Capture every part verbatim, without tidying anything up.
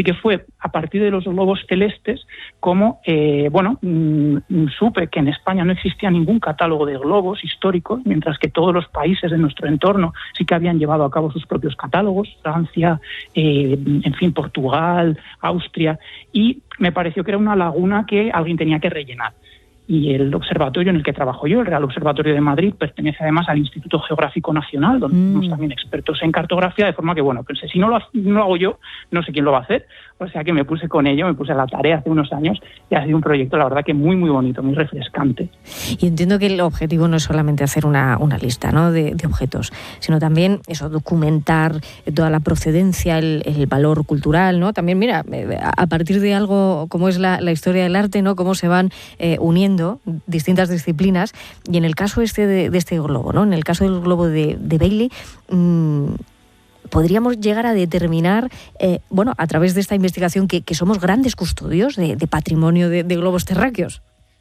que fue a partir de los globos celestes como, eh, bueno, mmm, supe que en España no existía ningún catálogo de globos históricos, mientras que todos los países de nuestro entorno sí que habían llevado a cabo sus propios catálogos, Francia, eh, en fin, Portugal, Austria, y me pareció que era una laguna que alguien tenía que rellenar. Y el observatorio en el que trabajo yo, el Real Observatorio de Madrid, pertenece además al Instituto Geográfico Nacional, donde mm. tenemos también expertos en cartografía, de forma que, bueno, pensé, si no lo, no lo hago yo, no sé quién lo va a hacer. O sea que me puse con ello, me puse a la tarea hace unos años y ha sido un proyecto, la verdad, que muy, muy bonito, muy refrescante. Y entiendo que el objetivo no es solamente hacer una, una lista, ¿no?, de, de objetos, sino también eso, documentar toda la procedencia, el, el valor cultural, ¿no? También, mira, a partir de algo como es la, la historia del arte, ¿no?, cómo se van eh, uniendo distintas disciplinas. Y en el caso este de, de este globo, ¿no?, en el caso del globo de, de Bailey, mmm, podríamos llegar a determinar, eh, bueno, a través de esta investigación, que, que somos grandes custodios de, de patrimonio de, de globos terráqueos.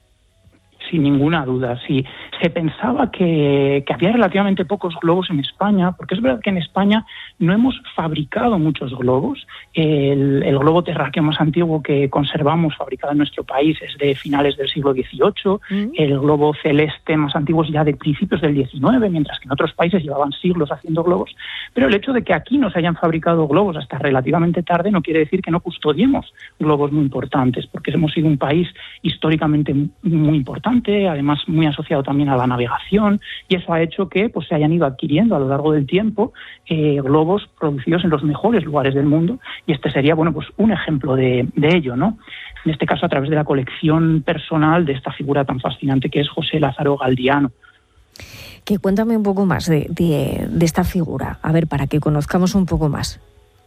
Sin ninguna duda, sí. Se pensaba que, que había relativamente pocos globos en España, porque es verdad que en España no hemos fabricado muchos globos. El, el globo terráqueo más antiguo que conservamos fabricado en nuestro país es de finales del siglo dieciocho, mm. el globo celeste más antiguo es ya de principios del diecinueve, mientras que en otros países llevaban siglos haciendo globos. Pero el hecho de que aquí no se hayan fabricado globos hasta relativamente tarde no quiere decir que no custodiemos globos muy importantes, porque hemos sido un país históricamente muy importante, además muy asociado también a la navegación, y eso ha hecho que pues se hayan ido adquiriendo a lo largo del tiempo eh, globos producidos en los mejores lugares del mundo, y este sería, bueno, pues un ejemplo de, de ello, ¿no? En este caso a través de la colección personal de esta figura tan fascinante que es José Lázaro Galdiano. Que cuéntame un poco más de, de, de esta figura, a ver, para que conozcamos un poco más.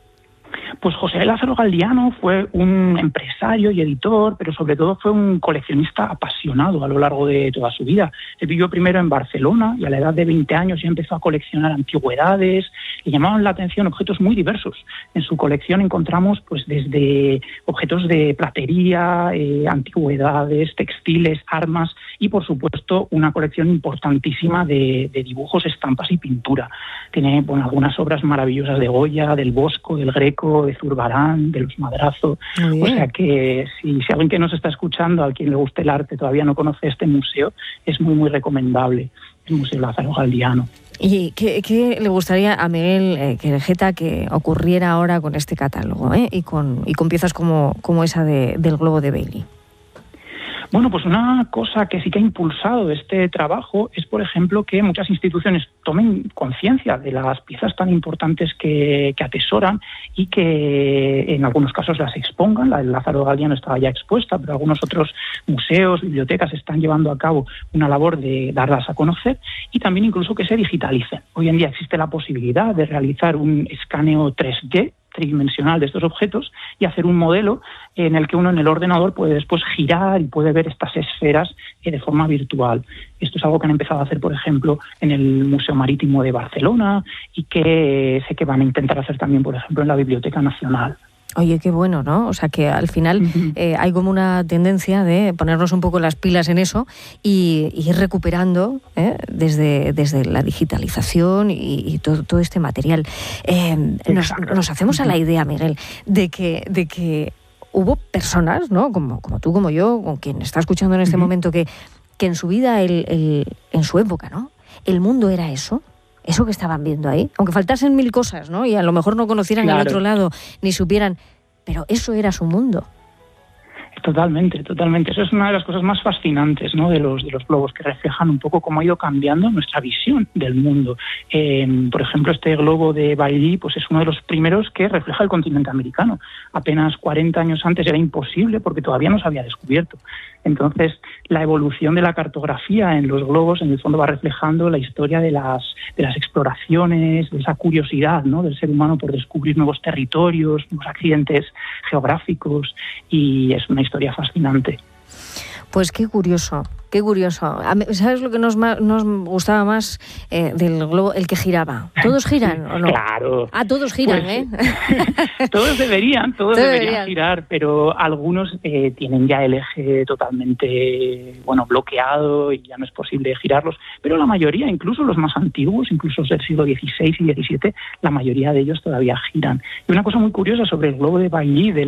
Pues José Lázaro Galdiano fue un empresario y editor, pero sobre todo fue un coleccionista apasionado a lo largo de toda su vida. Él vivió primero en Barcelona y a la edad de veinte años ya empezó a coleccionar antigüedades. Le llamaban la atención objetos muy diversos. En su colección encontramos pues desde objetos de platería, eh, antigüedades, textiles, armas y, por supuesto, una colección importantísima de, de dibujos, estampas y pintura. Tiene, bueno, algunas obras maravillosas de Goya, del Bosco, del Greco, de Zurbarán, de los Madrazo. O sea que si, si alguien que nos está escuchando, a quien le guste el arte, todavía no conoce este museo, es muy, muy recomendable, el Museo Lázaro Galdiano. ¿Y qué, qué le gustaría a Miguel eh, Querejeta que ocurriera ahora con este catálogo eh? y, con, y con piezas como, como esa de, del globo de Bailey? Bueno, pues una cosa que sí que ha impulsado este trabajo es, por ejemplo, que muchas instituciones tomen conciencia de las piezas tan importantes que, que atesoran y que en algunos casos las expongan. La del Lázaro Galdiano estaba ya expuesta, pero algunos otros museos, bibliotecas están llevando a cabo una labor de darlas a conocer y también incluso que se digitalicen. Hoy en día existe la posibilidad de realizar un escaneo tres D tridimensional de estos objetos y hacer un modelo en el que uno en el ordenador puede después girar y puede ver estas esferas eh, de forma virtual. Esto es algo que han empezado a hacer, por ejemplo, en el Museo Marítimo de Barcelona y que sé que van a intentar hacer también, por ejemplo, en la Biblioteca Nacional. Oye, qué bueno, ¿no? O sea, que al final uh-huh. eh, hay como una tendencia de ponernos un poco las pilas en eso y, y ir recuperando eh, desde, desde la digitalización y, y todo, todo este material. Eh, nos, nos hacemos a la idea, Miguel, de que, de que hubo personas, ¿no?, como, como tú, como yo, con quien está escuchando en este uh-huh. momento, que, que en su vida, el, el, en su época, ¿no?, el mundo era eso. Eso que estaban viendo ahí, aunque faltasen mil cosas, ¿no?, y a lo mejor no conocieran claro. el otro lado, ni supieran, pero eso era su mundo. Totalmente, totalmente. Eso es una de las cosas más fascinantes, ¿no?, de los de los globos, que reflejan un poco cómo ha ido cambiando nuestra visión del mundo. Eh, por ejemplo, este globo de Bailey pues es uno de los primeros que refleja el continente americano. Apenas cuarenta años antes era imposible porque todavía no se había descubierto. Entonces, la evolución de la cartografía en los globos, en el fondo, va reflejando la historia de las de las exploraciones, de esa curiosidad, ¿no?, del ser humano por descubrir nuevos territorios, nuevos accidentes geográficos, y es una historia fascinante. Pues qué curioso, qué curioso. ¿Sabes lo que nos, nos gustaba más eh, del globo? El que giraba. ¿Todos giran o no? Claro. Ah, todos giran, pues, ¿eh? Todos deberían, todos, todos deberían, deberían girar, pero algunos eh, tienen ya el eje totalmente, bueno, bloqueado y ya no es posible girarlos. Pero la mayoría, incluso los más antiguos, incluso del siglo dieciséis y diecisiete, la mayoría de ellos todavía giran. Y una cosa muy curiosa sobre el globo de Bailey, del